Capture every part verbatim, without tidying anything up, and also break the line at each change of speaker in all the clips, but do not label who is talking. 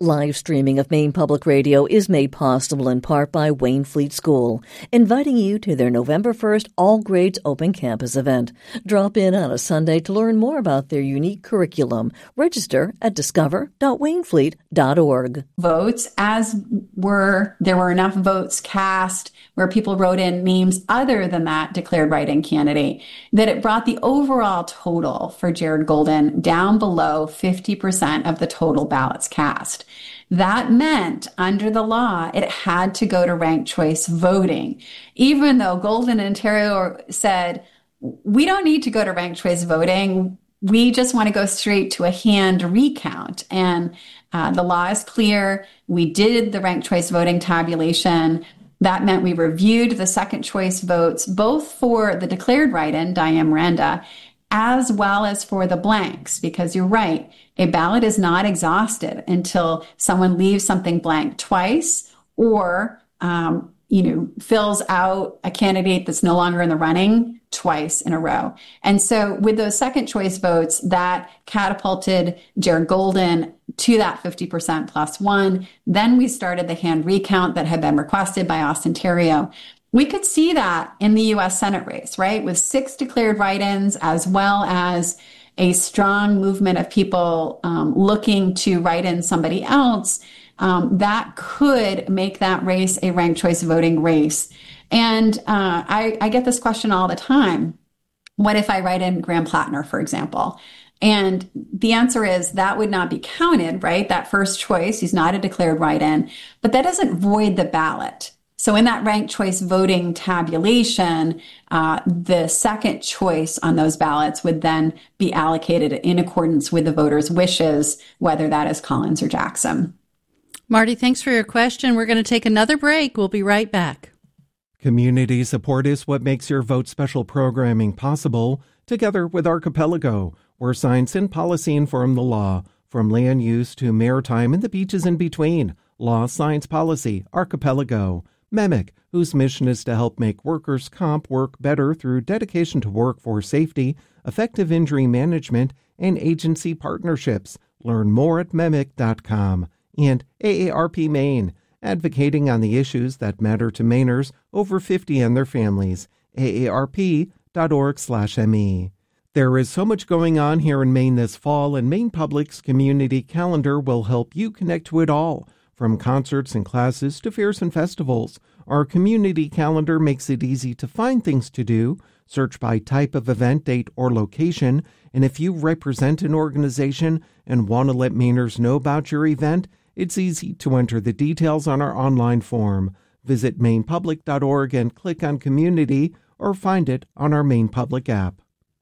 Live streaming of Maine Public Radio is made possible in part by Waynflete School, inviting you to their November first all-grades open campus event. Drop in on a Sunday to learn more about their unique curriculum. Register at discover dot waynflete dot org.
Votes, as were, there were enough votes cast where people wrote in names other than that declared write-in candidate, that it brought the overall total for Jared Golden down below fifty percent of the total ballots cast. That meant, under the law, it had to go to ranked choice voting, even though Golden and Ontario said, we don't need to go to ranked choice voting. We just want to go straight to a hand recount. And uh, the law is clear. We did the ranked choice voting tabulation. That meant we reviewed the second choice votes, both for the declared write-in, Diane Miranda, as well as for the blanks, because you're right, a ballot is not exhausted until someone leaves something blank twice or, um, you know, fills out a candidate that's no longer in the running twice in a row. And so with those second choice votes, that catapulted Jared Golden to that fifty percent plus one. Then we started the hand recount that had been requested by Austin Terrio. We could see that in the U S Senate race, right? With six declared write-ins, as well as a strong movement of people um, looking to write in somebody else, um, that could make that race a ranked choice voting race. And uh, I, I get this question all the time. What if I write in Graham Plattner, for example? And the answer is that would not be counted, right? That first choice, he's not a declared write-in, but that doesn't void the ballot. So in that ranked choice voting tabulation, uh, the second choice on those ballots would then be allocated in accordance with the voters' wishes, whether that is Collins or Jackson.
Marty, thanks for your question. We're going to take another break. We'll be right back.
Community support is what makes your Vote Special programming possible. Together with Archipelago, where science and policy inform the law, from land use to maritime and the beaches in between. Law, science, policy, Archipelago. MEMIC, whose mission is to help make workers' comp work better through dedication to workforce safety, effective injury management, and agency partnerships. Learn more at memic dot com. And A A R P Maine, advocating on the issues that matter to Mainers over fifty and their families. A A R P dot org slash M E. There is so much going on here in Maine this fall, and Maine Public's community calendar will help you connect to it all. From concerts and classes to fairs and festivals, our community calendar makes it easy to find things to do. Search by type of event, date, or location. And if you represent an organization and want to let Mainers know about your event, it's easy to enter the details on our online form. Visit maine public dot org and click on Community, or find it on our Maine Public app.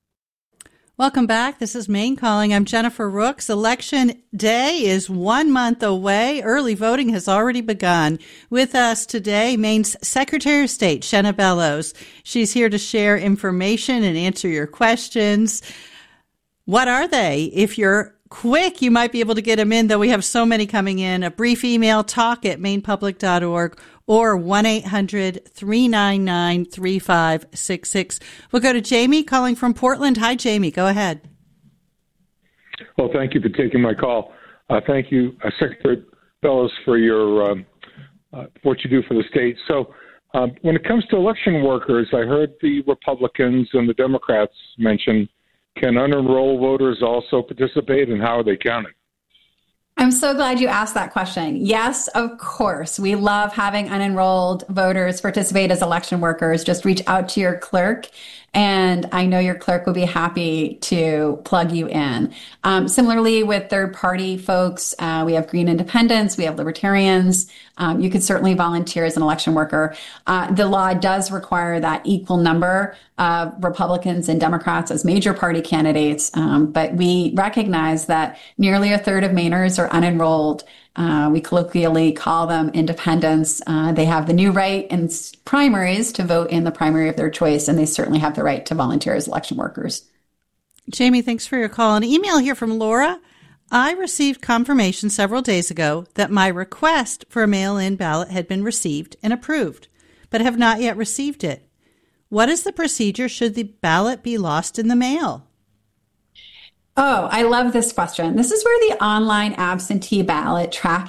Welcome back. This is Maine Calling. I'm Jennifer Rooks. Election day is one month away. Early voting has already begun. With us today, Maine's Secretary of State, Shenna Bellows. She's here to share information and answer your questions. What are they? If you're quick, you might be able to get them in, though we have so many coming in. A brief email, talk at maine public dot org, or one eight hundred three nine nine three five six six. We'll go to Jamie calling from Portland. Hi, Jamie. Go ahead.
Well, thank you for taking my call. Uh, thank you, uh, Secretary Bellows, for your um, uh, what you do for the state. So um, when it comes to election workers, I heard the Republicans and the Democrats mention, can unenrolled voters also participate, and how are they counted?
I'm so glad you asked that question. Yes, of course. We love having unenrolled voters participate as election workers. Just reach out to your clerk, and I know your clerk will be happy to plug you in. Um, similarly, with third-party folks, uh, we have Green Independents, we have Libertarians. Um, you could certainly volunteer as an election worker. Uh, the law does require that equal number of Republicans and Democrats as major party candidates, um, but we recognize that nearly a third of Mainers are unenrolled. Uh, we colloquially call them independents. Uh, they have the new right in primaries to vote in the primary of their choice, and they certainly have the right to volunteer as election workers.
Jamie, thanks for your call. An email here from Laura. I received confirmation several days ago that my request for a mail-in ballot had been received and approved, but have not yet received it. What is the procedure should the ballot be lost in the mail?
Oh, I love this question. This is where the online absentee ballot tracking